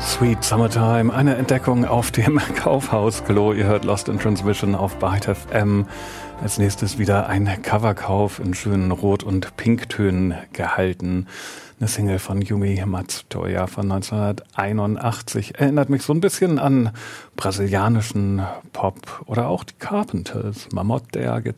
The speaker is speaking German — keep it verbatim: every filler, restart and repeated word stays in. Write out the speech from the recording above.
Sweet Summertime, eine Entdeckung auf dem Kaufhausklo. Ihr hört Lost in Transmission auf Byte F M. Als nächstes wieder ein Coverkauf in schönen Rot- und Pinktönen gehalten. Eine Single von Yumi Matsutoya von neunzehnhunderteinundachtzig. Erinnert mich so ein bisschen an brasilianischen Pop oder auch die Carpenters. Mamot der